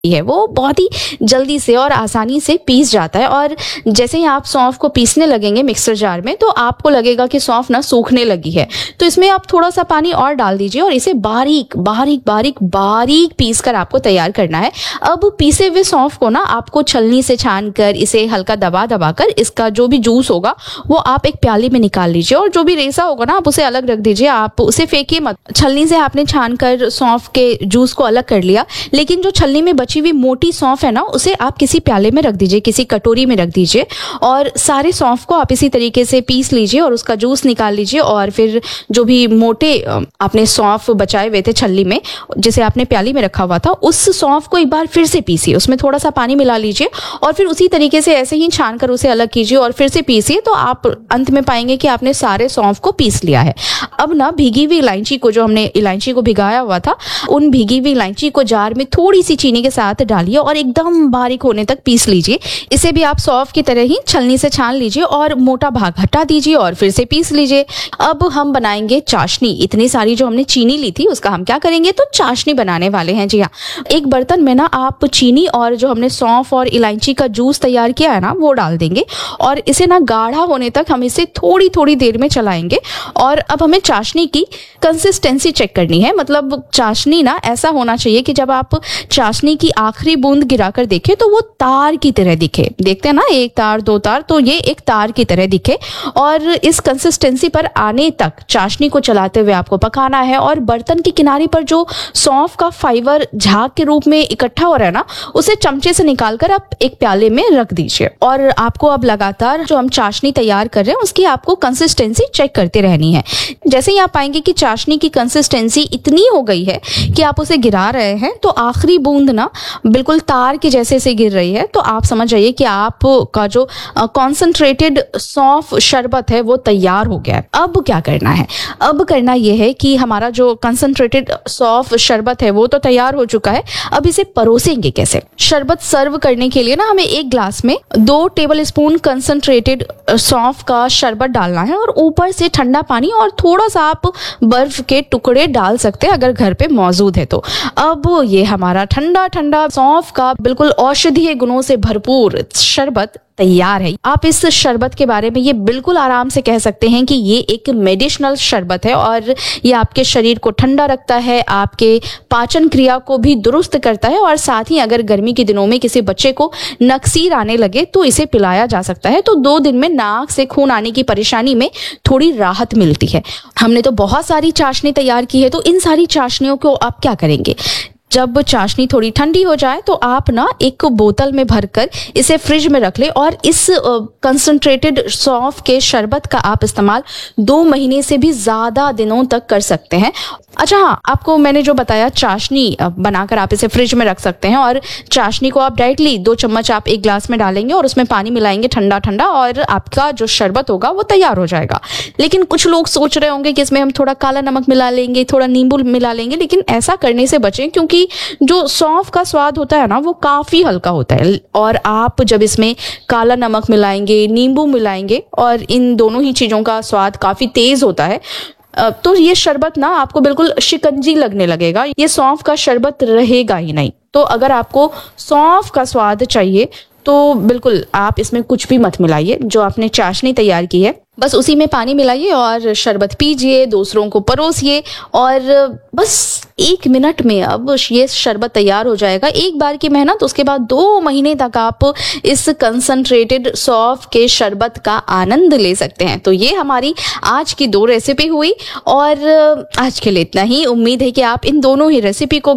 है वो बहुत ही जल्दी से और आसानी से पीस जाता है। और जैसे ही आप सौंफ को पीसने लगेंगे मिक्सर जार में तो आपको लगेगा कि सौंफ ना सूखने लगी है, तो इसमें आप थोड़ा सा पानी और डाल दीजिए और इसे बारीक बारीक बारीक बारीक पीस कर आपको तैयार करना है। अब पीसे हुए सौंफ को ना आपको छलनी से छान कर इसे हल्का दबा दबा कर इसका जो भी जूस होगा वो आप एक प्याली में निकाल लीजिए और जो भी रेसा होगा ना आप उसे अलग रख दीजिए, आप उसे फेंकिए मत। छलनी से आपने छान कर सौंफ के जूस को अलग कर लिया, लेकिन जो छलनी में बची हुई मोटी सौंफ है ना उसे आप किसी प्याले में रख दीजिए, किसी कटोरी में रख दीजिए और सारे सौंफ को आप इसी तरीके से पीस लीजिए और उसका जूस निकाल लीजिए। और फिर जो भी मोटे आपने सौंफ बचाए हुए थे छलनी में जिसे आपने प्याली में रखा हुआ था उस सौंफ को एक बार फिर से पीसिए, उसमें थोड़ा सा पानी मिला लीजिए और फिर उसी तरीके से ऐसे ही छान कर उसे अलग कीजिए और फिर से पीसिए, तो आप अंत में पाएंगे कि आपने सारे सौंफ को पीस लिया है। अब ना भीगी हुई इलायची को, जो हमने इलायची को भिगाया हुआ था, उन भीगी हुई इलायची को जार में थोड़ी सी चीनी के साथ डालिए और एकदम बारीक होने तक पीस लीजिए। इसे भी आप सौंफ की तरह ही छलनी से छान लीजिए और मोटा भाग हटा दीजिए और फिर से पीस लीजिए। अब हम बनाएंगे चाशनी। इतनी सारी जो हमने चीनी ली थी उसका हम क्या करेंगे, तो चाशनी बनाने वाले हैं। जी हाँ, एक बर्तन में ना आप चीनी और जो हमने सौंफ और इलायची का जूस तैयार किया है ना वो डाल देंगे और इसे ना गाढ़ा होने तक हम इसे थोड़ी थोड़ी देर में चलाएंगे। और अब हमें चाशनी की कंसिस्टेंसी चेक करनी है, मतलब चाशनी ना ऐसा होना चाहिए कि जब आप चाशनी की आखिरी बूंद गिराकर देखें तो वो तार की तरह दिखे। देखते हैं ना, एक तार दो तार, तो ये एक तार की तरह दिखे और इस कंसिस्टेंसी पर आने तक चाशनी को चलाते हुए आपको पकाना है। और बर्तन के किनारे पर जो सौंफ का फाइबर झाग के रूप में इकट्ठा हो रहा है ना उसे चमचे से निकालकर आप एक प्याले में रख दीजिए और आपको अब लगातार जो हम चाशनी तैयार कर रहे हैं उसकी आपको कंसिस्टेंसी चेक करते रहनी है। जैसे ही आप पाएंगे कि चाशनी की कंसिस्टेंसी इतनी हो गई है कि आप उसे गिरा रहे हैं तो आखिरी बूंद ना बिल्कुल तार के जैसे से गिर रही है, तो आप समझ जाइए कि आपका जो कॉन्सेंट्रेटेड सौंफ शरबत है वो तैयार हो गया है। अब क्या करना है, अब करना यह है कि हमारा जो कंसेंट्रेटेड सौंफ शरबत है वो तो तैयार हो चुका है। अब इसे परोसेंगे कैसे। शरबत सर्व करने के लिए ना हमें एक ग्लास में 2 टेबल स्पून कंसेंट्रेटेड सौंफ का शरबत डालना है और ऊपर से ठंडा पानी और थोड़ा सा आप बर्फ के टुकड़े डाल सकते हैं अगर घर पे मौजूद है तो। अब ये हमारा ठंडा ठंडा सौंफ का बिल्कुल औषधीय गुणों से भरपूर शरबत तैयार है। आप इस शरबत के बारे में ये बिल्कुल आराम से कह सकते हैं कि ये एक मेडिसिनल शरबत है और ये आपके शरीर को ठंडा रखता है, आपके पाचन क्रिया को भी दुरुस्त करता है और साथ ही अगर गर्मी के दिनों में किसी बच्चे को नक्सीर आने लगे तो इसे पिलाया जा सकता है, तो 2 दिन में नाक से खून आने की परेशानी में थोड़ी राहत मिलती है। हमने तो बहुत सारी चाशनी तैयार की है, तो इन सारी चाशनियों को आप क्या करेंगे, जब चाशनी थोड़ी ठंडी हो जाए तो आप ना एक बोतल में भरकर इसे फ्रिज में रख ले और इस कंसंट्रेटेड सौंफ के शरबत का आप इस्तेमाल 2 महीने से भी ज्यादा दिनों तक कर सकते हैं। अच्छा हाँ, आपको मैंने जो बताया चाशनी बनाकर आप इसे फ्रिज में रख सकते हैं और चाशनी को आप डायरेक्टली 2 चम्मच आप एक ग्लास में डालेंगे और उसमें पानी मिलाएंगे ठंडा ठंडा और आपका जो शरबत होगा वो तैयार हो जाएगा। लेकिन कुछ लोग सोच रहे होंगे कि इसमें हम थोड़ा काला नमक मिला लेंगे, थोड़ा नींबू मिला लेंगे, लेकिन ऐसा करने से बचें क्योंकि जो सौंफ का स्वाद होता है ना वो काफी हल्का होता है और आप जब इसमें काला नमक मिलाएंगे, नींबू मिलाएंगे और इन दोनों ही चीजों का स्वाद काफी तेज होता है, तो ये शरबत ना आपको बिल्कुल शिकंजी लगने लगेगा, ये सौंफ का शरबत रहेगा ही नहीं। तो अगर आपको सौंफ का स्वाद चाहिए तो बिल्कुल आप इसमें कुछ भी मत मिलाइए, जो आपने चाशनी तैयार की है बस उसी में पानी मिलाइए और शरबत पीजिए, दूसरों को परोसिए और बस 1 मिनट में अब ये शरबत तैयार हो जाएगा। एक बार की मेहनत, उसके बाद 2 महीने तक आप इस कंसंट्रेटेड सौंफ के शरबत का आनंद ले सकते हैं। तो ये हमारी आज की 2 रेसिपी हुई और आज के लिए इतना ही। उम्मीद है कि आप इन दोनों ही रेसिपी को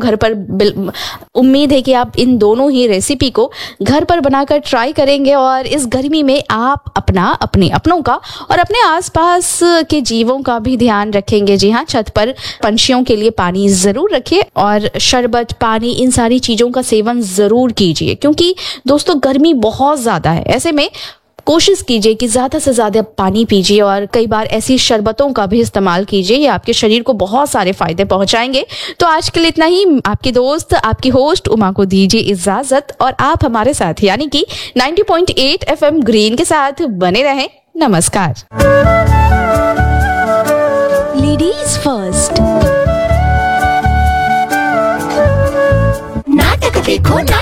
घर पर बनाकर ट्राई करेंगे और इस गर्मी में आप अपनों का और अपने आसपास के जीवों का भी ध्यान रखेंगे। जी हाँ, छत पर पंछियों के लिए पानी जरूर रखिए और शरबत, पानी, इन सारी चीजों का सेवन जरूर कीजिए क्योंकि दोस्तों गर्मी बहुत ज्यादा है। ऐसे में कोशिश कीजिए कि ज्यादा से ज्यादा पानी पीजिए और कई बार ऐसी शरबतों का भी इस्तेमाल कीजिए, ये आपके शरीर को बहुत सारे फायदे पहुंचाएंगे। तो आज के लिए इतना ही। आपकी दोस्त, आपकी होस्ट उमा को दीजिए इजाजत और आप हमारे साथ यानी कि 90.8 FM ग्रीन के साथ बने रहें। नमस्कार। लेडीज फर्स्ट नाटक देखो ना